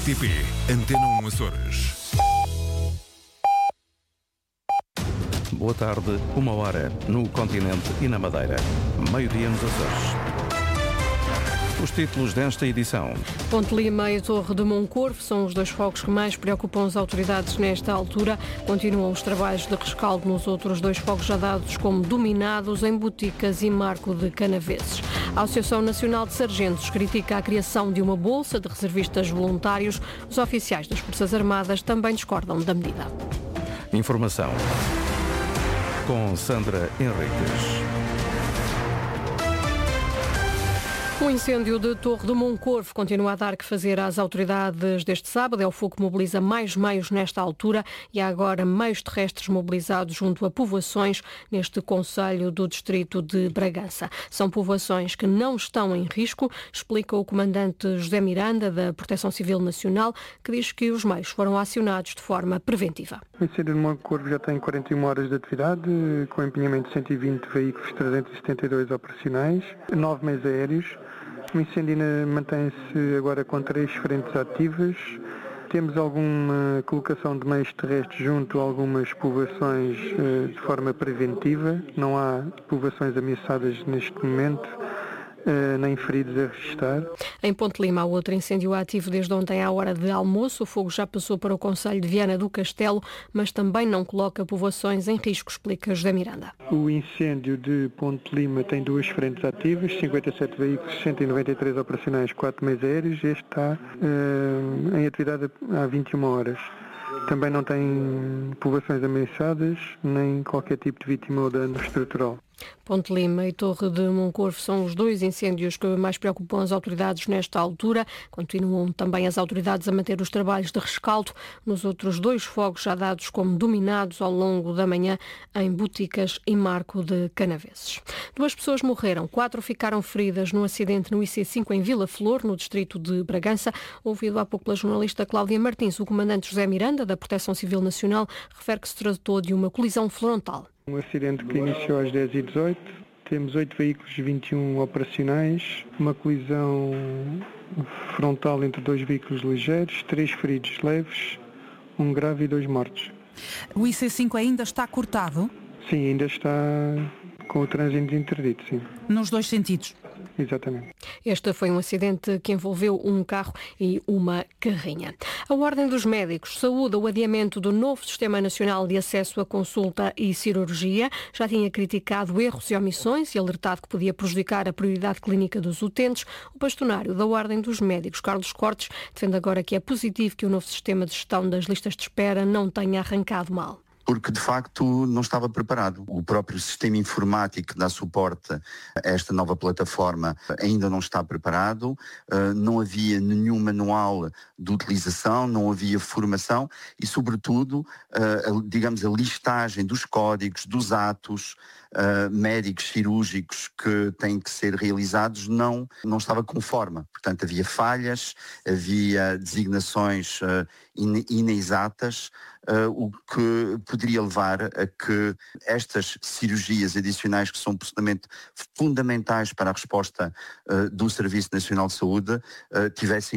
RTP Antena 1 Açores. Boa tarde, 1h, no continente e na Madeira. Meio-dia nos Açores. Os títulos desta edição. Ponte Lima e Torre de Moncorvo são os dois focos que mais preocupam as autoridades nesta altura. Continuam os trabalhos de rescaldo nos outros dois focos já dados como dominados em Boticas e Marco de Canaveses. A Associação Nacional de Sargentos critica a criação de uma bolsa de reservistas voluntários. Os oficiais das Forças Armadas também discordam da medida. Informação com Sandra Henriques. O incêndio de Torre de Moncorvo continua a dar que fazer às autoridades deste sábado. É o fogo que mobiliza mais meios nesta altura e há agora meios terrestres mobilizados junto a povoações neste concelho do distrito de Bragança. São povoações que não estão em risco, explica o comandante José Miranda, da Proteção Civil Nacional, que diz que os meios foram acionados de forma preventiva. O incêndio de Moncorvo já tem 41 horas de atividade, com empenhamento de 120 veículos, 372 operacionais, 9 meios aéreos. O incêndio mantém-se agora com 3 frentes ativas. Temos alguma colocação de meios terrestres junto a algumas povoações de forma preventiva. Não há povoações ameaçadas neste momento, nem feridos a registrar. Em Ponte Lima há outro incêndio ativo desde ontem à hora de almoço. O fogo já passou para o concelho de Viana do Castelo, mas também não coloca povoações em risco, explica José Miranda. O incêndio de Ponte Lima tem 2 frentes ativas, 57 veículos, 193 operacionais, 4 meios aéreos. Este está em atividade há 21 horas. Também não tem povoações ameaçadas, nem qualquer tipo de vítima ou dano estrutural. Ponte Lima e Torre de Moncorvo são os dois incêndios que mais preocupam as autoridades nesta altura. Continuam também as autoridades a manter os trabalhos de rescaldo nos outros dois fogos já dados como dominados ao longo da manhã em Boticas e Marco de Canaveses. 2 pessoas morreram, 4 ficaram feridas num acidente no IC5 em Vila Flor, no distrito de Bragança. Ouvido há pouco pela jornalista Cláudia Martins, o comandante José Miranda, da Proteção Civil Nacional, refere que se tratou de uma colisão frontal. Um acidente que iniciou às 10h18, temos 8 veículos, 21 operacionais, uma colisão frontal entre 2 veículos ligeiros, 3 feridos leves, 1 grave e 2 mortos. O IC5 ainda está cortado? Sim, ainda está com o trânsito interdito, sim. Nos 2 sentidos? Exatamente. Este foi um acidente que envolveu um carro e uma carrinha. A Ordem dos Médicos saúda o adiamento do novo Sistema Nacional de Acesso à Consulta e Cirurgia. Já tinha criticado erros e omissões e alertado que podia prejudicar a prioridade clínica dos utentes. O bastonário da Ordem dos Médicos, Carlos Cortes, defende agora que é positivo que o novo sistema de gestão das listas de espera não tenha arrancado mal. Porque de facto não estava preparado. O próprio sistema informático que dá suporte a esta nova plataforma ainda não está preparado, não havia nenhum manual de utilização, não havia formação e sobretudo, digamos, a listagem dos códigos, dos atos médicos, cirúrgicos que têm que ser realizados não estava conforme. Portanto, havia falhas, havia designações inexatas, o que poderia levar a que estas cirurgias adicionais, que são absolutamente fundamentais para a resposta do Serviço Nacional de Saúde, tivessem